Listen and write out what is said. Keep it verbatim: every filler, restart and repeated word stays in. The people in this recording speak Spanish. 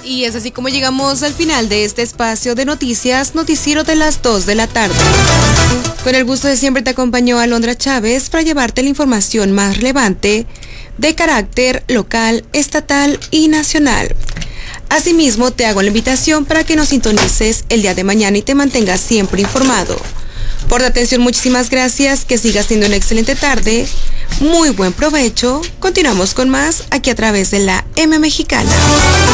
Y es así como llegamos al final de este espacio de noticias, noticiero de las dos de la tarde. Con el gusto de siempre te acompañó Alondra Chávez para llevarte la información más relevante de carácter local, estatal y nacional. Asimismo, te hago la invitación para que nos sintonices el día de mañana y te mantengas siempre informado. Por tu atención, muchísimas gracias, que sigas teniendo una excelente tarde, muy buen provecho. Continuamos con más aquí a través de la M Mexicana.